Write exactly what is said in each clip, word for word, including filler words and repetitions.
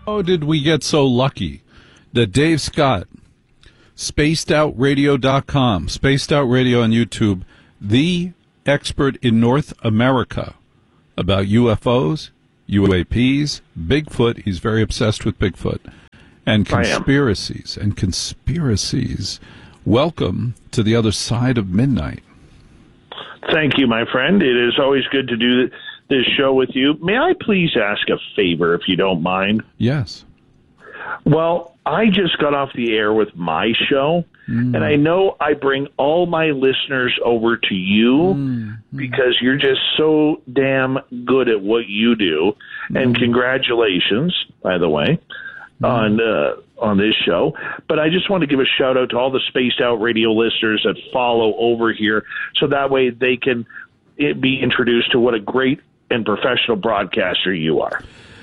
How did we get so lucky that Dave Scott, spaced out radio dot com, Spaced Out Radio on YouTube, the expert in North America about U F Os, U A Ps, Bigfoot, he's very obsessed with Bigfoot, and conspiracies, and conspiracies. Welcome to the other side of midnight. Thank you, my friend. It is always good to do this show with you. May I please ask a favor, if you don't mind? Yes. Well, I just got off the air with my show, mm. and I know I bring all my listeners over to you mm. because you're just so damn good at what you do. Mm. And congratulations, by the way, mm. on uh, on this show. But I just want to give a shout out to all the Spaced Out Radio listeners that follow over here, so that way they can be introduced to what a great and professional broadcaster you are.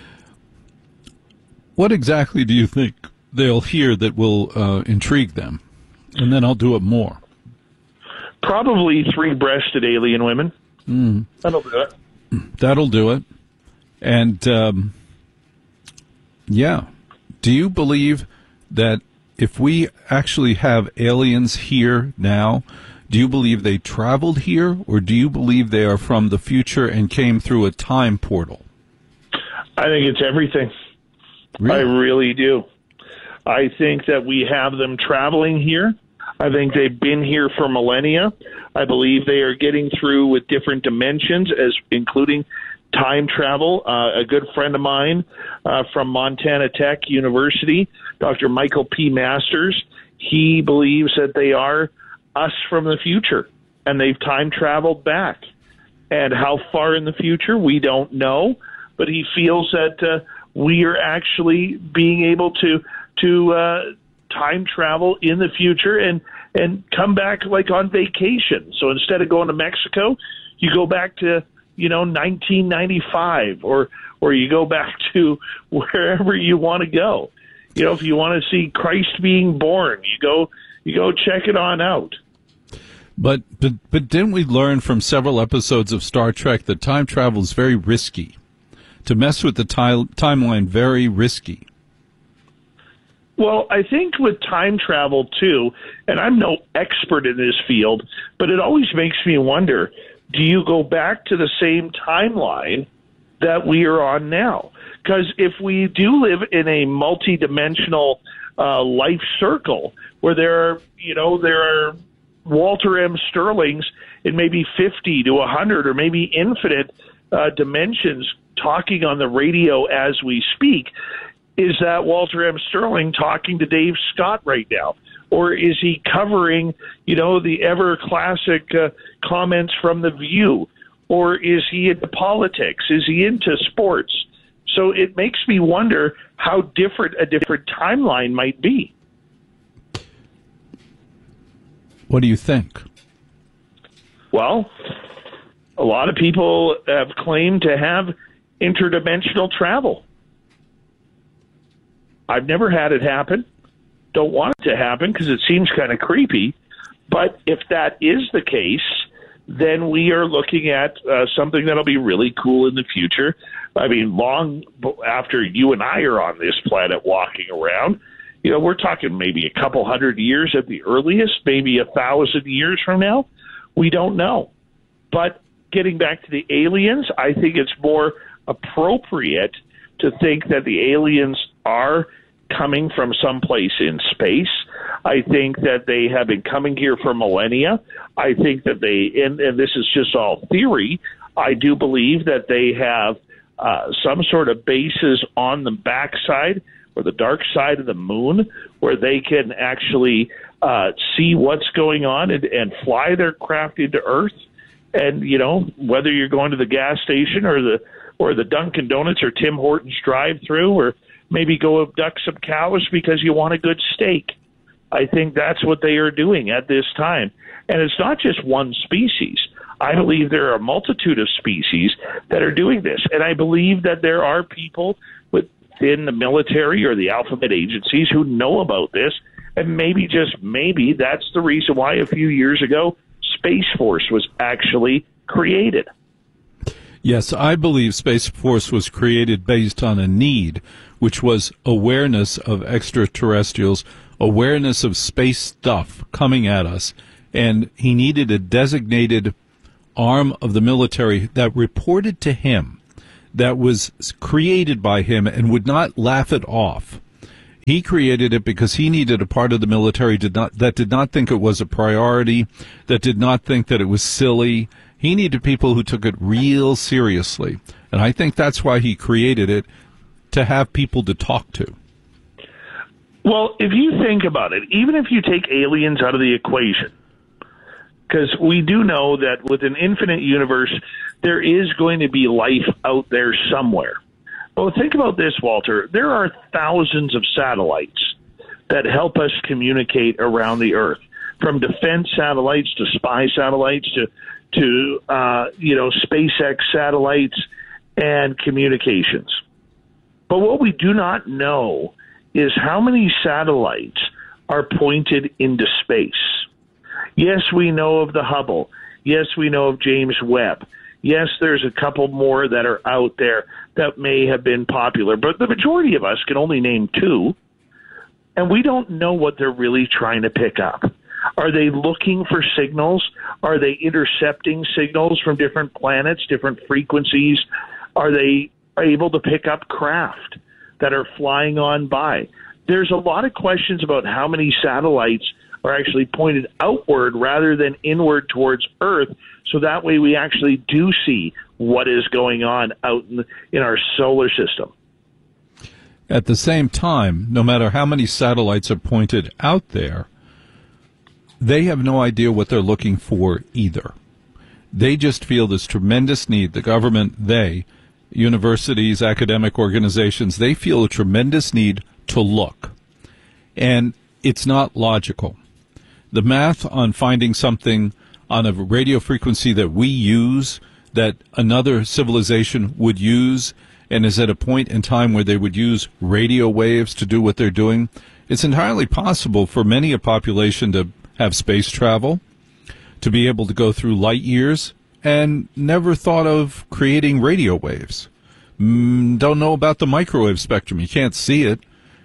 What exactly do you think they'll hear that will uh, intrigue them? And then I'll do it more. Probably three-breasted alien women. Mm. That'll do it. That'll do it. And, um, yeah. Do you believe that if we actually have aliens here now, do you believe they traveled here, or do you believe they are from the future and came through a time portal? I think it's everything. Really? I really do. I think that we have them traveling here. I think they've been here for millennia. I believe they are getting through with different dimensions, as including time travel. Uh, a good friend of mine uh, from Montana Tech University, Doctor Michael P. Masters, he believes that they are us from the future, and they've time traveled back. And how far in the future, we don't know, but he feels that uh, we are actually being able to to uh, time travel in the future and, and come back like on vacation. So instead of going to Mexico, you go back to, you know, nineteen ninety-five, or or you go back to wherever you want to go. You know, if you want to see Christ being born, you go you go check it on out. But, but but didn't we learn from several episodes of Star Trek that time travel is very risky? To mess with the ti- timeline, very risky. Well, I think with time travel, too, and I'm no expert in this field, but it always makes me wonder, do you go back to the same timeline that we are on now? Because if we do live in a multidimensional uh, life circle where there are, you know, there are Walter M. Sterlings in maybe fifty to one hundred or maybe infinite uh, dimensions talking on the radio as we speak, is that Walter M. Sterling talking to Dave Scott right now? Or is he covering, you know, the ever classic uh, comments from The View? Or is he into politics? Is he into sports? So it makes me wonder how different a different timeline might be. What do you think? Well, a lot of people have claimed to have interdimensional travel. I've never had it happen. Don't want it to happen because it seems kind of creepy. But if that is the case, then we are looking at uh, something that'll be really cool in the future. I mean, long after you and I are on this planet walking around, you know, we're talking maybe a couple hundred years at the earliest, maybe a thousand years from now. We don't know. But getting back to the aliens, I think it's more appropriate to think that the aliens are coming from someplace in space. I think that they have been coming here for millennia. I think that they, and, and this is just all theory, I do believe that they have uh, some sort of bases on the backside or the dark side of the moon where they can actually uh, see what's going on and, and fly their craft into Earth. And, you know, whether you're going to the gas station or the or the Dunkin' Donuts or Tim Hortons drive-through, or maybe go abduct some cows because you want a good steak. I think that's what they are doing at this time. And it's not just one species. I believe there are a multitude of species that are doing this. And I believe that there are people within the military or the alphabet agencies who know about this. And maybe, just maybe, that's the reason why a few years ago Space Force was actually created. Yes, I believe Space Force was created based on a need. which was awareness of extraterrestrials, awareness of space stuff coming at us. And he needed a designated arm of the military that reported to him, that was created by him and would not laugh it off. He created it because he needed a part of the military did not, that did not think it was a priority, that did not think that it was silly. He needed people who took it real seriously. And I think that's why he created it, to have people to talk to. Well, if you think about it, even if you take aliens out of the equation, because we do know that with an infinite universe, there is going to be life out there somewhere. Well, think about this, Walter. There are thousands of satellites that help us communicate around the Earth, from defense satellites to spy satellites to, to uh, you know, SpaceX satellites and communications. But what we do not know is how many satellites are pointed into space. Yes, we know of the Hubble. Yes, we know of James Webb. Yes, there's a couple more that are out there that may have been popular, but the majority of us can only name two, and we don't know what they're really trying to pick up. Are they looking for signals? Are they intercepting signals from different planets, different frequencies? Are they able to pick up craft that are flying on by? There's a lot of questions about how many satellites are actually pointed outward rather than inward towards Earth, so that way we actually do see what is going on out in, in our solar system. At the same time, no matter how many satellites are pointed out there, they have no idea what they're looking for either. They just feel this tremendous need. The government, they, universities, academic organizations, they feel a tremendous need to look. And it's not logical. The math on finding something on a radio frequency that we use, that another civilization would use, and is at a point in time where they would use radio waves to do what they're doing, it's entirely possible for many a population to have space travel, to be able to go through light years, and never thought of creating radio waves. Mm, don't know about the microwave spectrum. You can't see it.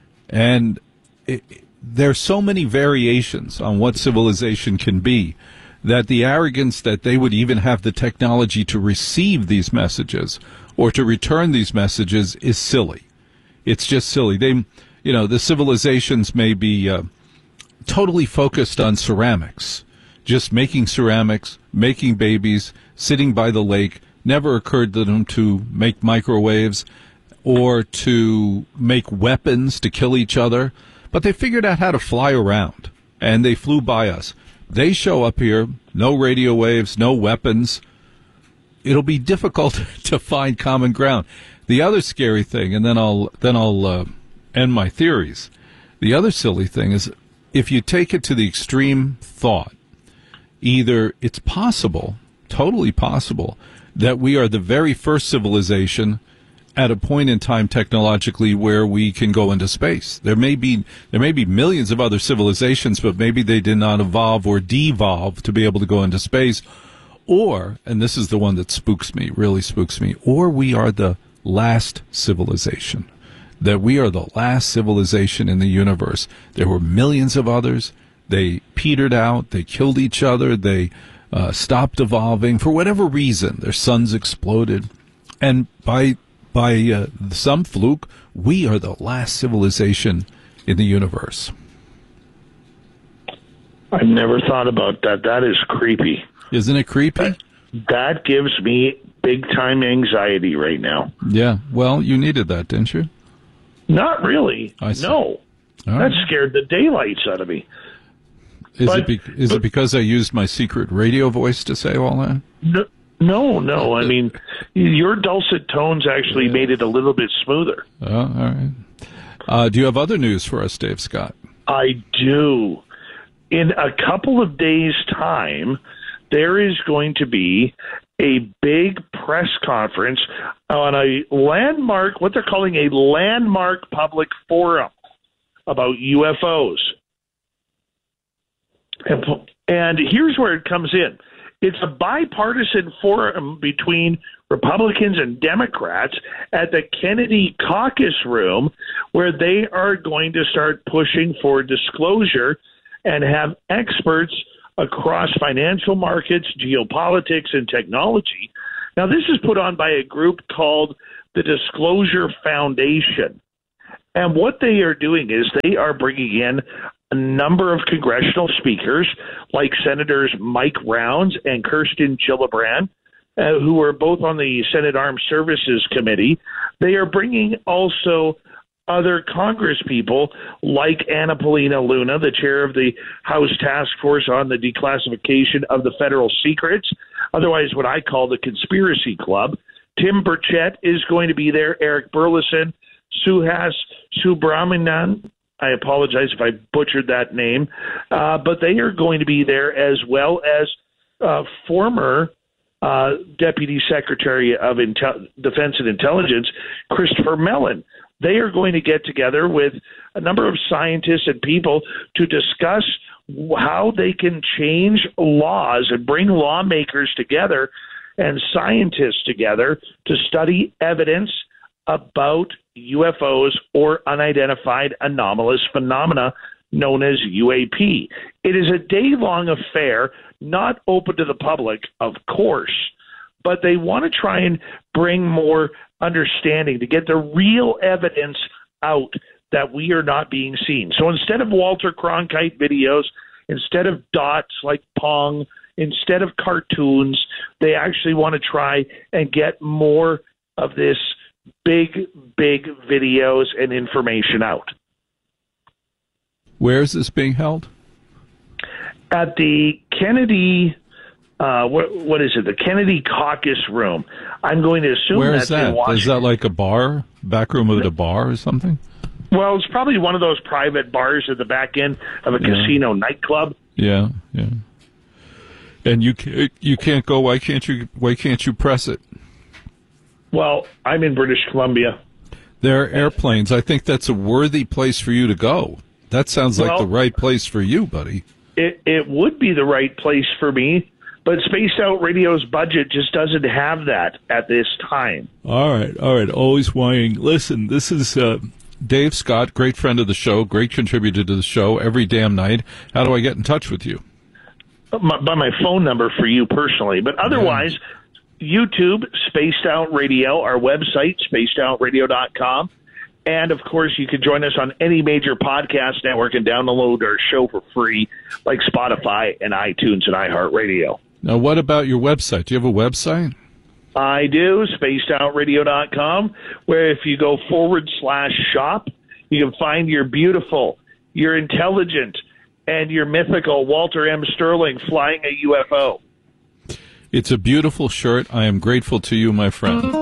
And it, there's so many variations on what civilization can be that the arrogance that they would even have the technology to receive these messages or to return these messages is silly. It's just silly. They, you know, the civilizations may be uh, totally focused on ceramics, just making ceramics, making babies, sitting by the lake. Never occurred to them to make microwaves or to make weapons to kill each other. But they figured out how to fly around, and they flew by us. They show up here, no radio waves, no weapons. It'll be difficult to find common ground. The other scary thing, and then I'll then I'll uh, end my theories. The other silly thing is, if you take it to the extreme thought, either it's possible, totally possible, that we are the very first civilization at a point in time technologically where we can go into space. There may be there may be millions of other civilizations, but maybe they did not evolve or devolve to be able to go into space. Or, and this is the one that spooks me, really spooks me, or we are the last civilization. That we are the last civilization in the universe. There were millions of others. They petered out. They killed each other. They uh, stopped evolving. For whatever reason, their suns exploded. And by by uh, some fluke, we are the last civilization in the universe. I've never thought about that. That is creepy. Isn't it creepy? That, that gives me big-time anxiety right now. Yeah. Well, you needed that, didn't you? Not really. I see. No. All that right. scared the daylights out of me. Is, but, it, be- is but, it because I used my secret radio voice to say all that? No, no. no. I mean, your dulcet tones actually yeah. made it a little bit smoother. Oh, all right. Uh, do you have other news for us, Dave Scott? I do. In a couple of days' time, there is going to be a big press conference on a landmark, what they're calling a landmark public forum about U F Os. And, and here's where it comes in. It's a bipartisan forum between Republicans and Democrats at the Kennedy Caucus Room, where they are going to start pushing for disclosure and have experts across financial markets, geopolitics, and technology. Now, this is put on by a group called the Disclosure Foundation. And what they are doing is they are bringing in a number of congressional speakers like Senators Mike Rounds and Kirsten Gillibrand, uh, who are both on the Senate Armed Services Committee. They are bringing also other Congress people like Anna Paulina Luna, the chair of the House Task Force on the Declassification of the Federal Secrets, otherwise what I call the Conspiracy Club. Tim Burchett is going to be there, Eric Burleson, Suhas Subramanian. I apologize if I butchered that name, uh, but they are going to be there, as well as uh, former uh, Deputy Secretary of Intel- Defense and Intelligence, Christopher Mellon. They are going to get together with a number of scientists and people to discuss how they can change laws and bring lawmakers together and scientists together to study evidence about U F Os or unidentified anomalous phenomena known as U A P. It is a day-long affair, not open to the public, of course, but they want to try and bring more understanding to get the real evidence out that we are not being seen. So instead of Walter Cronkite videos, instead of dots like Pong, instead of cartoons, they actually want to try and get more of this big, big videos and information out. Where is this being held? At the Kennedy, uh, what, what is it? The Kennedy Caucus Room. I'm going to assume Where that's is that? in Washington. Is that like a bar, back room of the bar or something? Well, it's probably one of those private bars at the back end of a Yeah. casino nightclub. Yeah, yeah. And you ca- you can't go. Why can't you? Why can't you press it? Well, I'm in British Columbia. There are airplanes. I think that's a worthy place for you to go. That sounds like Well, the right place for you, buddy. It it would be the right place for me, but Spaced Out Radio's budget just doesn't have that at this time. All right, all right. Always whining. Listen, this is uh, Dave Scott, great friend of the show, great contributor to the show every damn night. How do I get in touch with you? My, by my phone number for you personally, but otherwise, YouTube, Spaced Out Radio, our website, spaced out radio dot com. And, of course, you can join us on any major podcast network and download our show for free, like Spotify and iTunes and iHeartRadio. Now, what about your website? Do you have a website? I do, spaced out radio dot com, where if you go forward slash shop, you can find your beautiful, your intelligent, and your mythical Walter M. Sterling flying a U F O. It's a beautiful shirt. I am grateful to you, my friend.